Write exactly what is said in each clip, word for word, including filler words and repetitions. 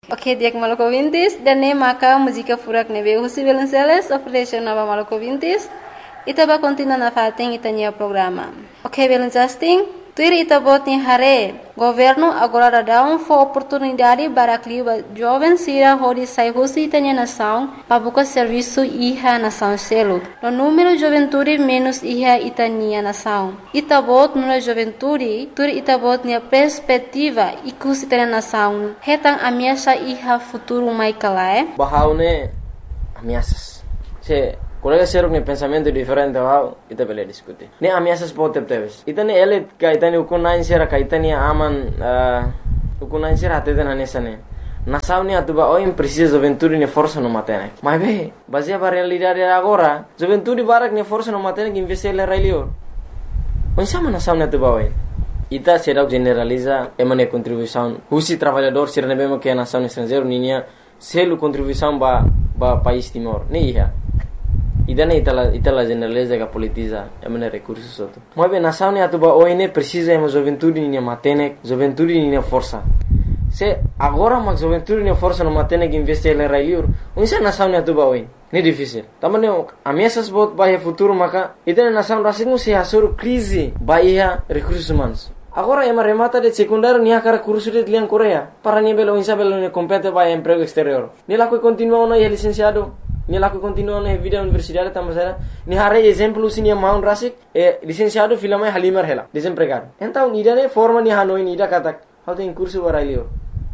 Ok, diak Maluku Vintis, dan ne maka música furak nebe husi Velenceles, operation nova Maluku Vintis, ita ba continua na fating itanya programa. Ok, Velencasting, tuir ita bot ni hare, governo agora dá um for oportunidade para clima jovem sira hori sai husi itanya nação, para buscar serviço iha nação selo. No número juventude menos iha itania nação. Ita bot no juventude, tuir ita bot ni perspectiva ikus itanya nação. Hetang ameaça iha futuro mai kalae. Bahaune ameaças. Se colega ser um pensamento diferente ao ita bele discutir. Ne ameaças pode ter. Ita ne ele ka ita ne ukunain sera ka ita ne aman ukunain sera até na nessa ne. Nação ne atuba o precisa juventude ne força no matene. Mas be, baseia para realidade agora, juventude barak ne força no matene que investir le railio. O sama nação ne atuba oi. Ita será generaliza emane contribuição. Husi trabalhador ser ne bemo que a nação estrangeiro ninha selo contribuição ba ba país Timor. Ne iha. Ida ne itala itala generaliza que politiza emane recursos outro. Mas bem nação ne atuba oi ne precisa emo juventude ninha matene, juventude ninha força. Se agora mas juventude ninha força no matene que investir le railio. Unsa nação ne atuba oi. Ne difícil. Tamane ameaças bot bahia futuro maka ita nação rasingu se hasur crise bahia recursos humanos. Agora ema remata de secundário nia cara curso de liang Coreia. Para nia belo insa belo ne compete bahia emprego exterior. Ni laku continua na licenciado. Ni laku continua na vida universidade tamasera. Ni hare exemplo sinia maun rasik e licenciado filama halimar hela. Desempregado. Então nida ne forma ni hanoi nida katak. How tem curso barailio.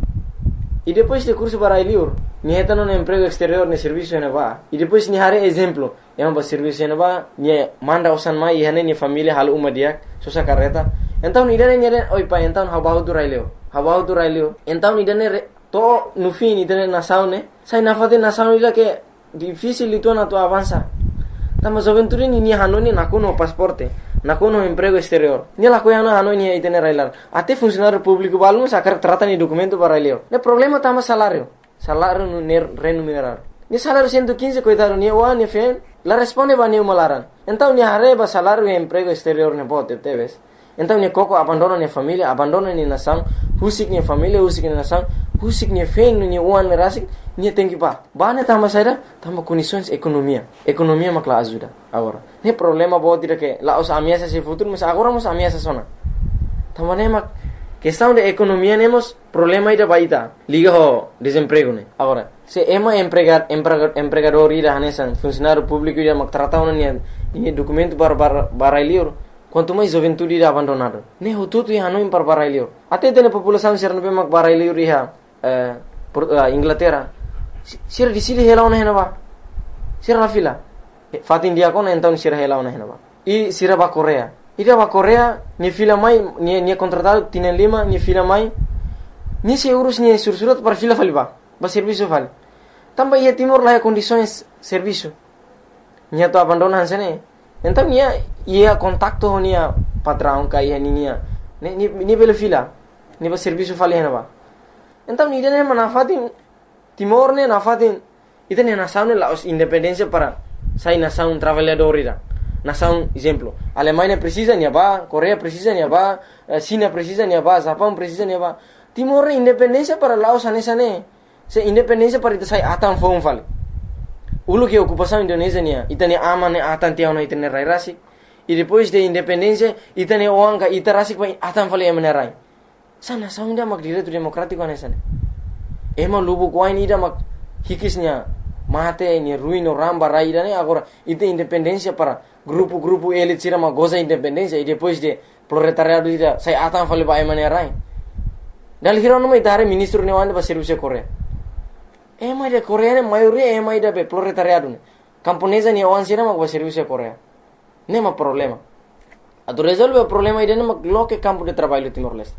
E depois de curso barailio, ni heta no emprego exterior ne serviço ne va. E depois ni hare exemplo. Ema ba serviço ne va, ni manda usan mai hane ni família hal uma dia, sosa carreta. Então nidane nidane oi pa então habahu tu railio. Habahu tu railio. Então nidane to no fim nidane nação ne. Sai na fate nação ila que difícil itu na tu avança. Tama juventude ni ni hanoni nakuno pasporte. Nakuno emprego exterior. Ni la coiana hanoni itene railar. Até funcionário público balum sacar trata ni documento para railio. Ne problema tama salário. Salário no remunerar. Ni salário cento e quinze coitado ni wa ni fen. La responde ba ni malaran. Então ni hareba salário e emprego exterior ne pote teves. Então ne coco abandona ne família, abandona ne nação, husik ne família, husik ne nação, husik ne fen ne uan ne rasik, ne tem que pa. Ba ne tama saída, tama condições economia. Economia makla ajuda agora. Ne problema pode dire que lá os ameaças se futuro, mas agora nos ameaças sona. Tama ne mak questão de economia nemos problema ida baita. Liga ho desemprego ne. Agora, se ema empregar empregador ida hanesan, funcionário público ida mak trata ona ne ne documento para para liur. Quanto mais juventude irá abandonado. Ne hututu ia hanoi par barailio. Até tem a população ser no mak barailio iha eh Inglaterra. Sira di sili hela ona henaba. Sira la fila. Fatin dia kona então sira hela ona henaba. I sira ba Coreia. Ida ba Coreia ni fila mai ni ni contratado tienen lima ni fila mai. Ni se urus ni sursurat para fila faliba. Ba serviço fali. Tamba ia Timor lá condições serviço. Ni to abandonan sene. Então ia ia contacto nia patrão kai nia ni ni ni bela fila ni ba serviço fali henaba. Então ni dene manafatin Timor ne nafatin ita ne nação ne la independência para sai nação trabalhador ira. Nação exemplo, Alemanha precisa nia ba, Coreia precisa nia ba, China precisa nia ba, Japão precisa nia ba. Timor ne independência para Laos anesa ne. Se independência para ita sai atan fon fali. Ulu que ocupação Indonésia nia, itane aman ne atan tiao na itane rai rasik. E depois de independência, itane oanga ita rasik pa atan fali emane rai. Sa nação inda mak direito democrático anesa ne. Ema lubu kuai ida mak hikisnya mate ni ruino ramba rai ida ne agora ita independência para grupo-grupo elit sira mak goza independência e depois de proletariado ida sai atan fali pa emane rai. Dal hiro no mai tare ministro ne wande ba serviço Coreia. Ema de Coreia ne maioria ema ida be proletariado ne. Camponesa ni awan sira mak ba serviço Coreia. Nema problema. Ado resolve o problema ida ne mak loke campo de trabalho Timor-Leste.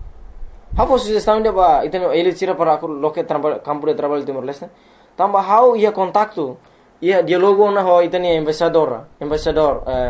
Hau sugestão de ba itano ele tira para aku loke campo de trabalho Timor-Leste. Tamba hau ia contacto, ia dialogo na ho itani embaixador, embaixador eh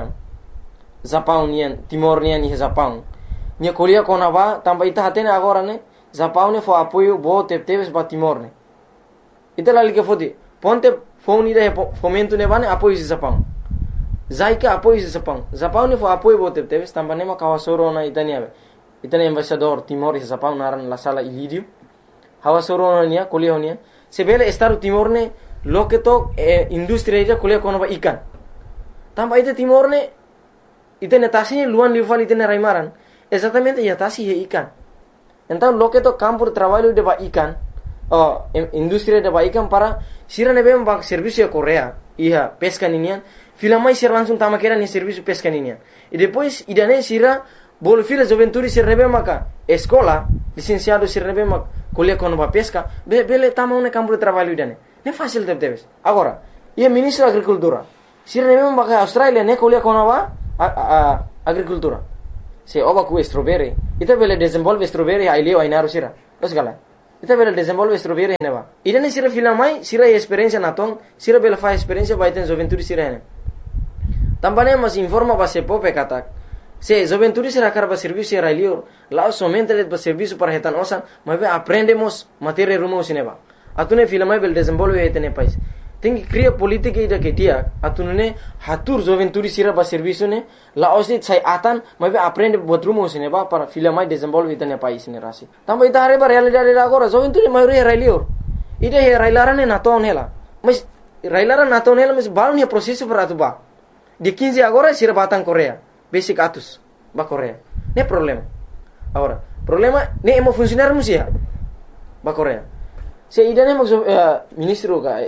Japão nian, Timor nian e Japão. Nia Coreia kona ba tamba ita hatene agora ne, Japão ne fo apoio bo tep teves ba Timor ne. Ita lali que fodi, ponte fone ida fomento ne ba ne apoio Japão. Zaika apoio Japão. Japão ne fo apoio bo tep teves tamba ne ma kawasoro na itani ave. Itani embaixador Timor e Japão naran la sala ilidio. hawa soronia kuliah honia sebele Estado Timor ne loke to eh, industri ida kuliah kono ba ikan tamba ite Timor ne ite netasi luan lival ite raimaran exatamente ya tasi he ikan então loke to campo de trabalho de ba ikan oh industri de ba ikan para sira ne bem ba serviço ya Korea iha pesca ninian filamai sira langsung tama kera ni serviço pesca ninian e depois idane sira bolo fila joventuri sira ne bem maka escola licenciado sira ne bem maka kuliah kono ba pesca be bele tama un campo de trabalho idane ne fácil de teves agora ia ministro da agricultura sira ne bem maka Australia ne kuliah kono ba a, a, agricultura se oba ku strawberry ita bele desenvolve strawberry ai leo ai naru sira os gala ita bele desenvolve strawberry ne ba idane sira filamai sira experiência na ton sira bele fa experiência ba iten joventuri sira ne tambane mas informa ba se pope katak se joventuri sira karba serviço era leo lá somente le ba serviço para hetan osan mas aprendemos matéria rumo sineba atune filamai bele desenvolve iten país tem que criar política ida que dia atunune hatur joventuri sira ba serviço ne la osni sai atan mas aprende botrumo sineba para filamai desenvolve iten país ne rasi tamba ita are ba realidade agora joventuri maioria era leo ida he railarane na ton hela mas railara na ton hela mas balun he processo para atuba de quinze agora sira batang Korea basic atus ba Korea ne problema agora problema ne emo funcionar musia ba Korea se idane mo uh, ministro ka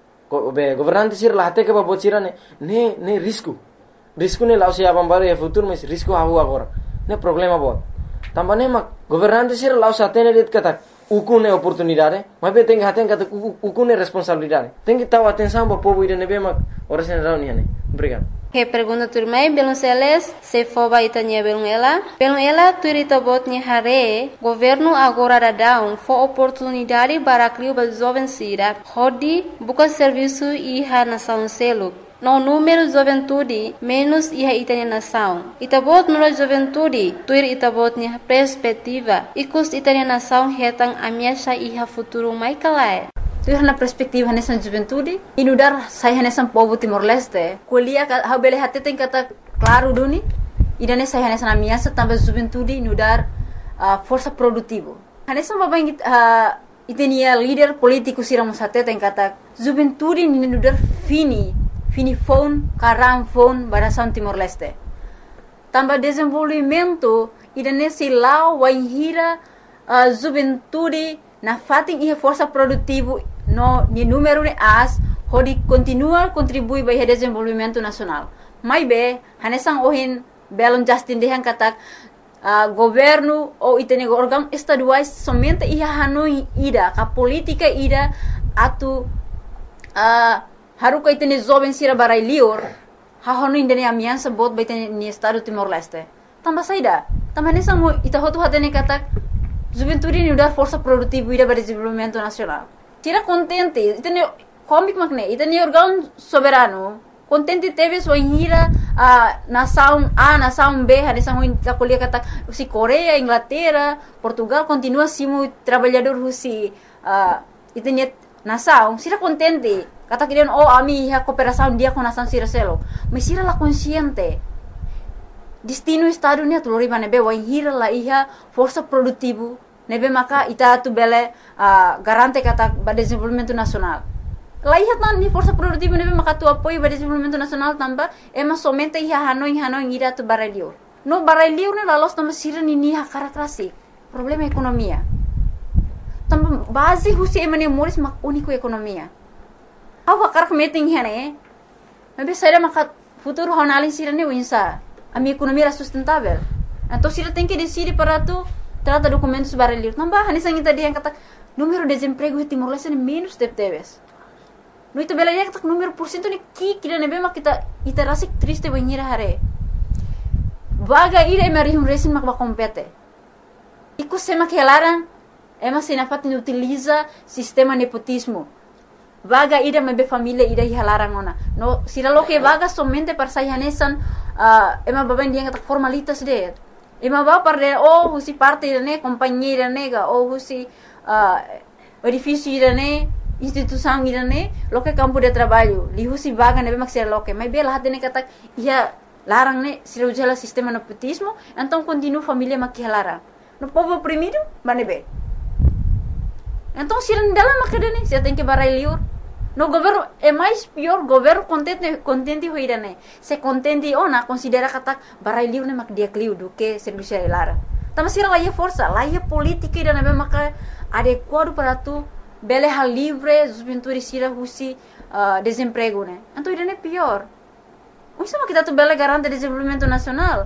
be governante sir la hate ke ba bocira ne ne ne risco risco ne lao se abambare e futuro mas risco hawo agora ne problema bo tambane ma governante sir lao sa tene det kata ukune oportunidade mas be tem haten kata ukune responsabilidade tem que taw atenção ba povo idane be ma ora sen rauni ne obrigado. Que pergunta turmai belum seles se foba itanya belum ela belum ela turita botnya hare governo agora da down for oportunidade para criar ba jovem sira hodi buka serviço iha nação selo no número juventude menos iha itanya nação itabot no juventude tuir itabotnya perspectiva ikus itanya nação hetang amiasha iha futuro mai kalai tu na perspektiva nessa juventude inudar saya nessa povo Timor Leste kuliah ha bele hate tem kata claro duni idane saya nessa na minha também juventude inudar uh, força produtivo nessa babang uh, itenia líder político siramos hate tem kata juventude inudar fini fini phone karam phone barasan Timor Leste tambah desenvolvimento idane silau waihira uh, juventude na fating ihe força produtivo no ni número ne as hodi continua contribui para o desenvolvimento nacional mai be hanesang ohin belon Justin dehan katak uh, governo ou itene órgão estaduais somente iha hanoi ida ka política ida atu uh, haruka itene jovem sira barai lior ha hanoi indene amiança bot ba itene ni estado Timor Leste tamba saida tamba hanesang ita hotu hatene katak juventude ni udar força produtiva ida para desenvolvimento nacional tira contente itene comic makne itene órgão soberano contente teve sua inhira a nação A nação B hanesang ta kuliah kata si Korea Inglaterra Portugal continua simo trabalhador husi uh, itene nação sira contente kata kirian oh ami ha cooperação dia com nação sira selo mas sira la consciente destino estado ni atulori bane be wa hira la iha força produtivo nebe maka ita tu bele uh, garante kata ba desenvolvimento nacional la iha tan ni força produtivo nebe maka tu apoio ba desenvolvimento nacional tamba ema somente iha hanoi hanoi ira tu baralio no baralio ne la los tamba sira ni ni ha karakterasi problema ekonomia tamba base husi emane moris mak unico ekonomia awa karak meeting hene nebe saira maka futuro honalin sira ne winsa a minha economia era sustentável. Então, se ela tem que decidir para tu, trata documentos para ler. Não vai, nessa gente dia kata número de desemprego em Timor Leste é menos de teves. No itu bela dia kata número por cento ni ki kira nebe mak kita ita rasik triste banhira hare. Vaga ira emari um resin mak ba compete. Iku sema que elaran ema sinafat ni utiliza sistema nepotismo. Vaga ida mebe família ida hilarang ona. No, sira lo que vaga somente para sayanesan uh, ema baben dia kata formalitas de. Ema ba para oh husi parte ne companhia nega oh husi uh, edifício ne instituição ne lo que campo de trabalho. Li husi vaga nebe mak sira lo que. Mas bela hade ne kata ia larang ne sira ujala sistema nepotismo, então continua família mak hilarang. No povo oprimido, manebe. Então, se não dela macadane, você tem que barai liur. No governo é mais pior, governo contente contente hoira né. Se contente ona considera kata barai liur ne mak dia kliu do que serviço lara. Tama sira lá é força, lá é política e na maka adequado para tu bele hal livre, juventude sira husi uh, desemprego né. Então ira é pior. O sama kita tu bele garante desenvolvimento nacional.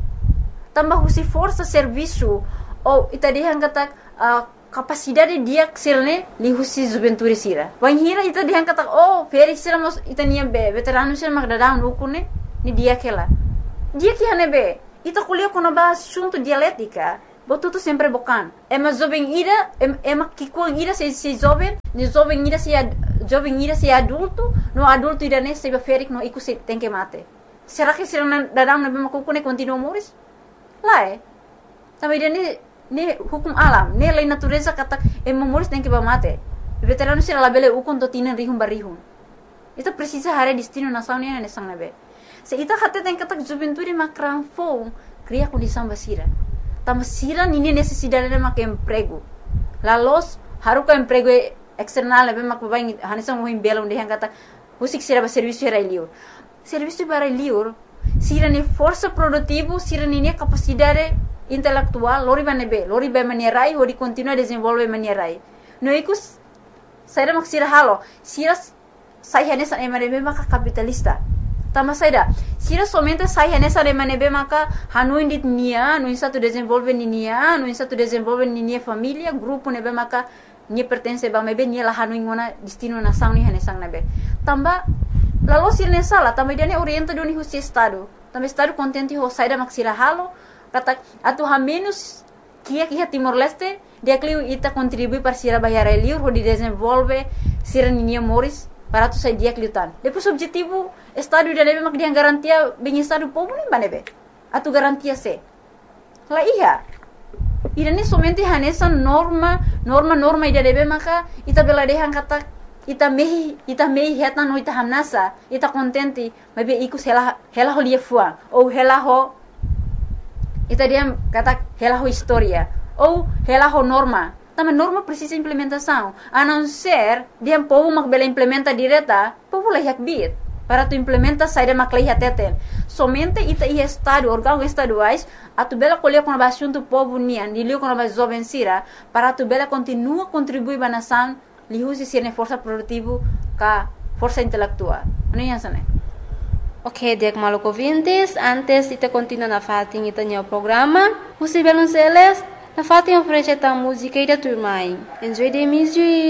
Tambah husi força serviço ou ita dihan kata uh, capacidade dia ksilne li husi juventude sira. Wan hira ita dihan kata oh feri sira mos ita nia be veterano sira mak dadam ukune ni dia kela. Dia que hane be ita kuliah kono ba assunto dialética. Botuto sempre bocan. Ema jovem ira ema kikuang ira se se jovem, ni jovem ira se jovem ira se adulto, no adulto ira ne se be ferik no iku se tem que mate. Será que sira dadam na be makukune continua moris? Lá é. Também ne ne hukum alam, ne lei natureza kata e memoris tem que ba mate. Veterano sira labele ukon to tinan rihum barihum. Ita precisa hare destino nação ne ne sang nabe. Se ita kata tem kata juventude makran fo, cria condição basira. Tama sira nini necessidade de mak emprego. La los haruka emprego external nabe mak babai hanisang mo himbela onde kata usik sira ba serviço era liur. Serviço para liur, sira ne força produtivo, sira ne capacidade intelectual, lori ba nebe, lori ba manierai, hori continua desenvolve manierai. No ikus, saida mak sira halo, sira sai hanesa emanebe maka capitalista. Tama saida, sira somente sai hanesa emanebe maka hanu indit nia, no insa tu desenvolve ni nia, no insa tu desenvolve ni nia família, grupo nebe maka nia pertence ba mebe nia la hanu ingona destino nação ni hanesang nebe. Tamba lalu sira ne sala, tamba dia ne orienta doni husi estado. Tamba estado contente ho saida mak sira halo. Kata atu ha menos kia kia Timor Leste dia kliu ita contribui para sira bayar liur ho di desenvolve sira ninia moris para tu sai dia kliutan. Depois objetivo estado dia nebe mak dia garantia bem estado povo nem banebe. Atu garantia se. La iya. Ira ne somente hanesa norma norma norma dia nebe maka ita bela dehan kata ita mehi ita mehi heta no ita hamnasa ita contente mabe ikus hela hela ho lia fua ou hela ho ita dia kata hela ho história ou hela ho norma. Também norma precisa implementação. A não ser dia povo mak bela implementa direta, povo lah yak bit para tu implementa saída mak lah teten. Somente ita i estado órgãos estaduais a tu bela colher com assunto povo nian, dilio com a jovem sira para tu bela continua contribuir ba nação, li usi sirne força produtivo ka força intelectual. Ano yan sana? Ok, Diak Maluco ouvintes, antes de continuar na fatin ita o programa, você Belonceles, na fatin oferece a música e da turma. Enjoy the music!